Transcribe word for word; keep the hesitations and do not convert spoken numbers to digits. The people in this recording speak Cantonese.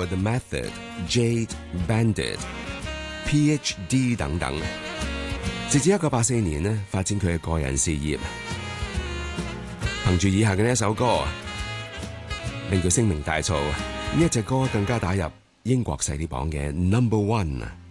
有 The Method、Jade、Bandit、P H D 等等。直至一九八四年呢，發展佢嘅個人事業，憑住以下嘅呢一首歌，令佢聲名大噪。呢一隻歌更加打入英國細碟榜嘅 Number One。